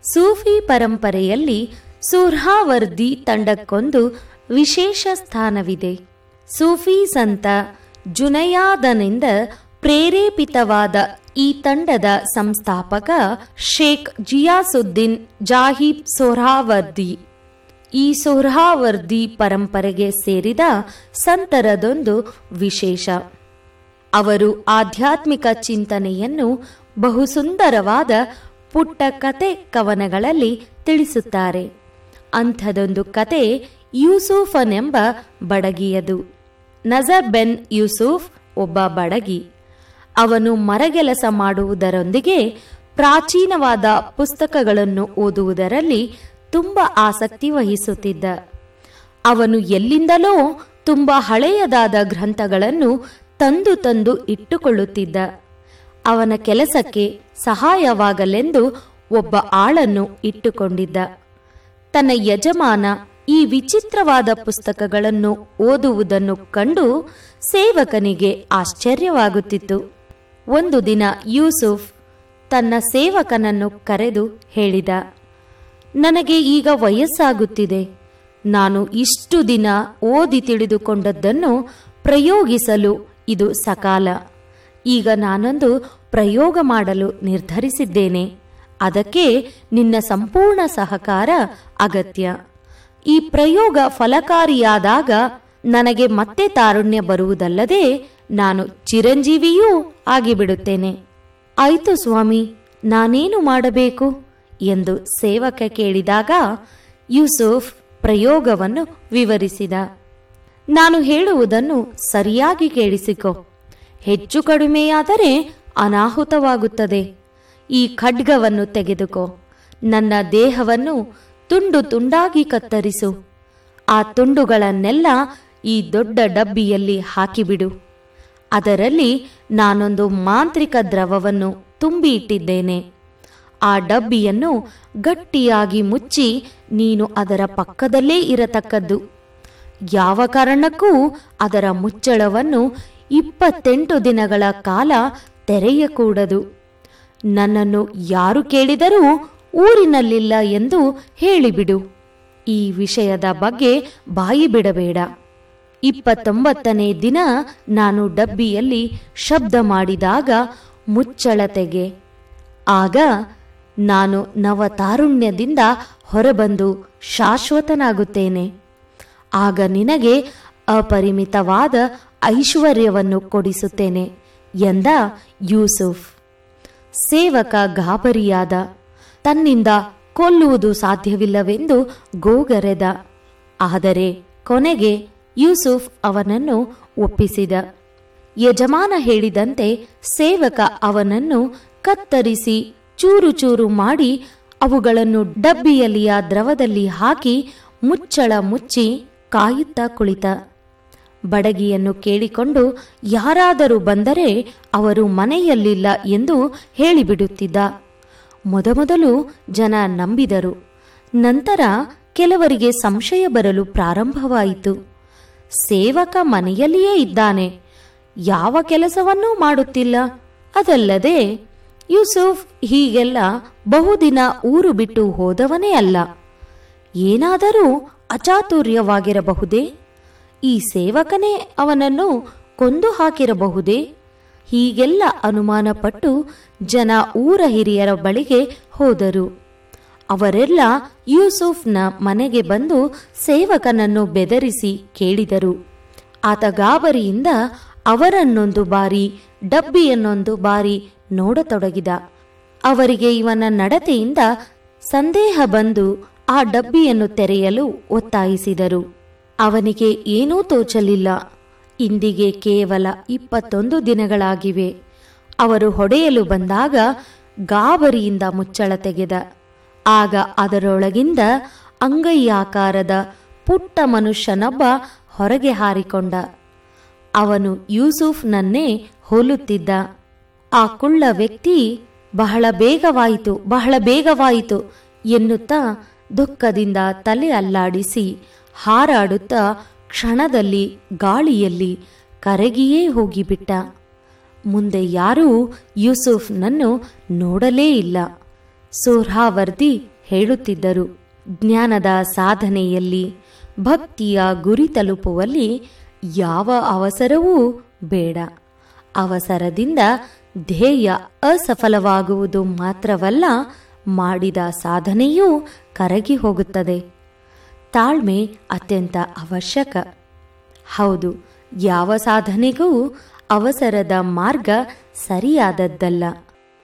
ಸೂಫಿ ಪರಂಪರೆಯಲ್ಲಿ ಸುರ್ಹಾವರ್ದಿ ತಂಡಕ್ಕೊಂದು ವಿಶೇಷ ಸ್ಥಾನವಿದೆ. ಸೂಫಿ ಸಂತ ಜುನಯಾದನಿಂದ ಪ್ರೇರೇಪಿತವಾದ ಈ ತಂಡದ ಸಂಸ್ಥಾಪಕ ಶೇಖ್ ಜಿಯಾಸುದ್ದೀನ್ ಜಾಹಿಬ್ ಸೊಹ್ರಾವರ್ದಿ. ಈ ಸೊಹ್ರಾವರ್ದಿ ಪರಂಪರೆಗೆ ಸೇರಿದ ಸಂತರದೊಂದು ವಿಶೇಷ. ಅವರು ಆಧ್ಯಾತ್ಮಿಕ ಚಿಂತನೆಯನ್ನು ಬಹು ಸುಂದರವಾದ ಪುಟ್ಟ ಕತೆ ಕವನಗಳಲ್ಲಿ ತಿಳಿಸುತ್ತಾರೆ. ಅಂಥದೊಂದು ಕತೆ ಯೂಸುಫನೆಂಬ ಬಡಗಿಯದು. ನಜರ್ ಬೆನ್ ಯೂಸುಫ್ ಒಬ್ಬ ಬಡಗಿ. ಅವನು ಮರಗೆಲಸ ಮಾಡುವುದರೊಂದಿಗೆ ಪ್ರಾಚೀನವಾದ ಪುಸ್ತಕಗಳನ್ನು ಓದುವುದರಲ್ಲಿ ತುಂಬ ಆಸಕ್ತಿ ವಹಿಸುತ್ತಿದ್ದ. ಅವನು ಎಲ್ಲಿಂದಲೋ ತುಂಬ ಹಳೆಯದಾದ ಗ್ರಂಥಗಳನ್ನು ತಂದು ತಂದು ಇಟ್ಟುಕೊಳ್ಳುತ್ತಿದ್ದ. ಅವನ ಕೆಲಸಕ್ಕೆ ಸಹಾಯವಾಗಲೆಂದು ಒಬ್ಬ ಆಳನ್ನು ಇಟ್ಟುಕೊಂಡಿದ್ದ. ತನ್ನ ಯಜಮಾನ ಈ ವಿಚಿತ್ರವಾದ ಪುಸ್ತಕಗಳನ್ನು ಓದುವುದನ್ನು ಕಂಡು ಸೇವಕನಿಗೆ ಆಶ್ಚರ್ಯವಾಗುತ್ತಿತ್ತು. ಒಂದು ದಿನ ಯೂಸುಫ್ ತನ್ನ ಸೇವಕನನ್ನು ಕರೆದು ಹೇಳಿದ, ನನಗೆ ಈಗ ವಯಸ್ಸಾಗುತ್ತಿದೆ. ನಾನು ಇಷ್ಟು ದಿನ ಓದಿ ತಿಳಿದುಕೊಂಡದ್ದನ್ನು ಪ್ರಯೋಗಿಸಲು ಇದು ಸಕಾಲ. ಈಗ ನಾನೊಂದು ಪ್ರಯೋಗ ಮಾಡಲು ನಿರ್ಧರಿಸಿದ್ದೇನೆ. ಅದಕ್ಕೆ ನಿನ್ನ ಸಂಪೂರ್ಣ ಸಹಕಾರ ಅಗತ್ಯ. ಈ ಪ್ರಯೋಗ ಫಲಕಾರಿಯಾದಾಗ ನನಗೆ ಮತ್ತೆ ತಾರುಣ್ಯ ಬರುವುದಲ್ಲದೆ ನಾನು ಚಿರಂಜೀವಿಯೂ ಆಗಿಬಿಡುತ್ತೇನೆ. ಆಯಿತು ಸ್ವಾಮಿ, ನಾನೇನು ಮಾಡಬೇಕು ಎಂದು ಸೇವಕ ಕೇಳಿದಾಗ ಯೂಸುಫ್ ಪ್ರಯೋಗವನ್ನು ವಿವರಿಸಿದ. ನಾನು ಹೇಳುವುದನ್ನು ಸರಿಯಾಗಿ ಕೇಳಿಸಿಕೊ. ಹೆಚ್ಚು ಕಡಿಮೆಯಾದರೆ ಅನಾಹುತವಾಗುತ್ತದೆ. ಈ ಖಡ್ಗವನ್ನು ತೆಗೆದುಕೋ. ನನ್ನ ದೇಹವನ್ನು ತುಂಡು ತುಂಡಾಗಿ ಕತ್ತರಿಸು. ಆ ತುಂಡುಗಳನ್ನೆಲ್ಲ ಈ ದೊಡ್ಡ ಡಬ್ಬಿಯಲ್ಲಿ ಹಾಕಿಬಿಡು. ಅದರಲ್ಲಿ ನಾನೊಂದು ಮಾಂತ್ರಿಕ ದ್ರವವನ್ನು ತುಂಬಿ ಇಟ್ಟಿದ್ದೇನೆ. ಆ ಡಬ್ಬಿಯನ್ನು ಗಟ್ಟಿಯಾಗಿ ಮುಚ್ಚಿ ನೀನು ಅದರ ಪಕ್ಕದಲ್ಲೇ ಇರತಕ್ಕದ್ದು. ಯಾವ ಕಾರಣಕ್ಕೂ ಅದರ ಮುಚ್ಚಳವನ್ನು 28 ದಿನಗಳ ಕಾಲ ತೆರೆಯಕೂಡದು. ನನ್ನನ್ನು ಯಾರು ಕೇಳಿದರೂ ಊರಿನಲ್ಲಿಲ್ಲ ಎಂದು ಹೇಳಿಬಿಡು. ಈ ವಿಷಯದ ಬಗ್ಗೆ ಬಾಯಿ ಬಿಡಬೇಡ. 29ನೇ ದಿನ ನಾನು ಡಬ್ಬಿಯಲ್ಲಿ ಶಬ್ದ ಮಾಡಿದಾಗ ಮುಚ್ಚಳ ತೆಗೆ. ಆಗ ನಾನು ನವತಾರುಣ್ಯದಿಂದ ಹೊರಬಂದು ಶಾಶ್ವತನಾಗುತ್ತೇನೆ. ಆಗ ನಿನಗೆ ಅಪರಿಮಿತವಾದ ಐಶ್ವರ್ಯವನ್ನು ಕೊಡಿಸುತ್ತೇನೆ ಎಂದ ಯೂಸುಫ್. ಸೇವಕ ಗಾಬರಿಯಾದ. ತನ್ನಿಂದ ಕೊಲ್ಲುವುದು ಸಾಧ್ಯವಿಲ್ಲವೆಂದು ಗೋಗರೆದ. ಆದರೆ ಕೊನೆಗೆ ಯೂಸುಫ್ ಅವನನ್ನು ಒಪ್ಪಿಸಿದ. ಯಜಮಾನ ಹೇಳಿದಂತೆ ಸೇವಕ ಅವನನ್ನು ಕತ್ತರಿಸಿ ಚೂರು ಚೂರು ಮಾಡಿ ಅವುಗಳನ್ನು ಡಬ್ಬಿಯಲ್ಲಿಯ ದ್ರವದಲ್ಲಿ ಹಾಕಿ ಮುಚ್ಚಳ ಮುಚ್ಚಿ ಕಾಯುತ್ತಾ ಕುಳಿತ. ಬಡಗಿಯನ್ನು ಕೇಳಿಕೊಂಡು ಯಾರಾದರೂ ಬಂದರೆ ಅವರು ಮನೆಯಲ್ಲಿಲ್ಲ ಎಂದು ಹೇಳಿಬಿಡುತ್ತಿದ್ದ. ಮೊದಮೊದಲು ಜನ ನಂಬಿದರು. ನಂತರ ಕೆಲವರಿಗೆ ಸಂಶಯ ಬರಲು ಪ್ರಾರಂಭವಾಯಿತು. ಸೇವಕ ಮನೆಯಲ್ಲಿಯೇ ಇದ್ದಾನೆ, ಯಾವ ಕೆಲಸವನ್ನೂ ಮಾಡುತ್ತಿಲ್ಲ. ಅದಲ್ಲದೆ ಯೂಸುಫ್ ಹೀಗೆಲ್ಲ ಬಹುದಿನ ಊರು ಬಿಟ್ಟು ಹೋದವನೇ ಅಲ್ಲ. ಏನಾದರೂ ಅಚಾತುರ್ಯವಾಗಿರಬಹುದೇ? ಈ ಸೇವಕನೇ ಅವನನ್ನು ಕೊಂದು ಹಾಕಿರಬಹುದೇ? ಹೀಗೆಲ್ಲ ಅನುಮಾನಪಟ್ಟು ಜನ ಊರ ಹಿರಿಯರ ಬಳಿಗೆ ಹೋದರು. ಅವರೆಲ್ಲ ಯೂಸುಫ್ನ ಮನೆಗೆ ಬಂದು ಸೇವಕನನ್ನು ಬೆದರಿಸಿ ಕೇಳಿದರು. ಆತ ಗಾಬರಿಯಿಂದ ಅವರನ್ನೊಂದು ಬಾರಿ ಡಬ್ಬಿಯನ್ನೊಂದು ಬಾರಿ ನೋಡತೊಡಗಿದ. ಅವರಿಗೆ ಇವನ ನಡತೆಯಿಂದ ಸಂದೇಹ ಬಂದು ಆ ಡಬ್ಬಿಯನ್ನು ತೆರೆಯಲು ಒತ್ತಾಯಿಸಿದರು. ಅವನಿಗೆ ಏನೂ ತೋಚಲಿಲ್ಲ. ಇಂದಿಗೆ ಕೇವಲ 21 ದಿನಗಳಾಗಿವೆ. ಅವರು ಹೊಡೆಯಲು ಬಂದಾಗ ಗಾಬರಿಯಿಂದ ಮುಚ್ಚಳ ತೆಗೆದ. ಆಗ ಅದರೊಳಗಿಂದ ಅಂಗೈಯಾಕಾರದ ಪುಟ್ಟ ಮನುಷ್ಯನೊಬ್ಬ ಹೊರಗೆ ಹಾರಿಕೊಂಡ. ಅವನು ಯೂಸುಫ್ನನ್ನೇ ಹೋಲುತ್ತಿದ್ದ. ಆ ಕುಳ್ಳ ವ್ಯಕ್ತಿ ಬಹಳ ಬೇಗವಾಯಿತು ಎನ್ನುತ್ತಾ ದುಃಖದಿಂದ ತಲೆ ಅಲ್ಲಾಡಿಸಿ ಹಾರಾಡುತ್ತಾ ಕ್ಷಣದಲ್ಲಿ ಗಾಳಿಯಲ್ಲಿ ಕರಗಿಯೇ ಹೋಗಿಬಿಟ್ಟ. ಮುಂದೆ ಯಾರೂ ಯೂಸುಫ್ನನ್ನು ನೋಡಲೇ ಇಲ್ಲ. ಸೊಹ್ರಾವರ್ದಿ ಹೇಳುತ್ತಿದ್ದರು. ಜ್ಞಾನದ ಸಾಧನೆಯಲ್ಲಿ, ಭಕ್ತಿಯ ಗುರಿ ತಲುಪುವಲ್ಲಿ ಯಾವ ಅವಸರವೂ ಬೇಡ. ಅವಸರದಿಂದ ಧ್ಯೇಯ ಅಸಫಲವಾಗುವುದು ಮಾತ್ರವಲ್ಲ, ಮಾಡಿದ ಸಾಧನೆಯೂ ಕರಗಿ ಹೋಗುತ್ತದೆ. ತಾಳ್ಮೆ ಅತ್ಯಂತ ಅವಶ್ಯಕ. ಹೌದು, ಯಾವ ಸಾಧನೆಗೂ ಅವಸರದ ಮಾರ್ಗ ಸರಿಯಾದದ್ದಲ್ಲ.